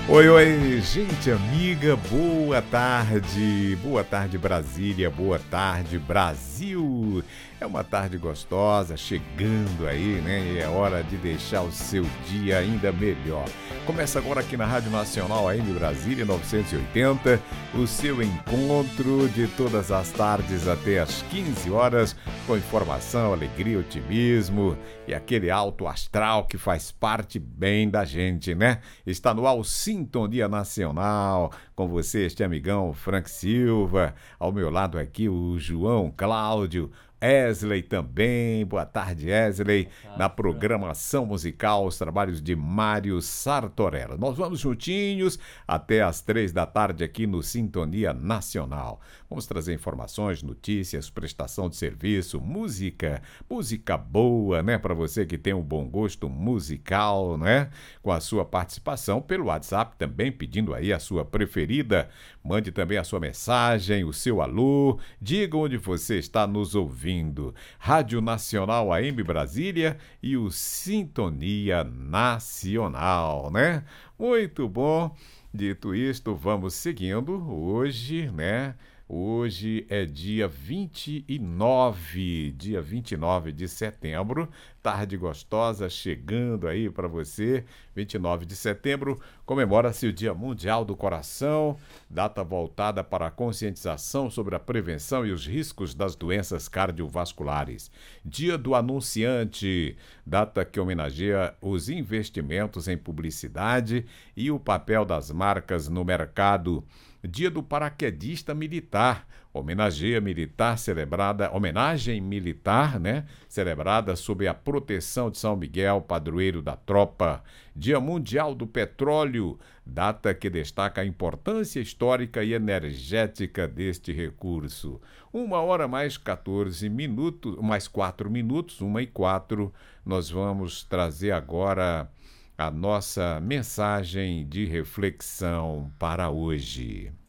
Oi, oi, gente amiga, boa tarde Brasília, boa tarde Brasil. É uma tarde gostosa, chegando aí, né? E é hora de deixar o seu dia ainda melhor. Começa agora aqui na Rádio Nacional AM Brasília 980, o seu encontro de todas as tardes até às 15 horas, com informação, alegria, otimismo e aquele alto astral que faz parte bem da gente, né? Está no ar o Sintonia Nacional, com você, este amigão Frank Silva, ao meu lado aqui o João Cláudio, Wesley também, boa tarde Wesley, na programação musical, os trabalhos de Mário Sartorella. Nós vamos juntinhos até às 3 da tarde aqui no Sintonia Nacional. Vamos trazer informações, notícias, prestação de serviço, música boa, né? Para você que tem um bom gosto musical, né? Com a sua participação pelo WhatsApp também, pedindo aí a sua preferida. Mande também a sua mensagem, o seu alô, diga onde você está nos ouvindo. Rádio Nacional AM Brasília e o Sintonia Nacional, né? Muito bom. Dito isto, vamos seguindo hoje, né? Hoje é dia 29 de setembro, tarde gostosa chegando aí para você. 29 de setembro comemora-se o Dia Mundial do Coração, data voltada para a conscientização sobre a prevenção e os riscos das doenças cardiovasculares. Dia do Anunciante, data que homenageia os investimentos em publicidade e o papel das marcas no mercado. Dia do Paraquedista Militar, homenagem militar, né? Celebrada sob a proteção de São Miguel, padroeiro da tropa. Dia Mundial do Petróleo, data que destaca a importância histórica e energética deste recurso. 1h mais 14 minutos, mais 4 minutos, 1h04, nós vamos trazer agora a nossa mensagem de reflexão para hoje.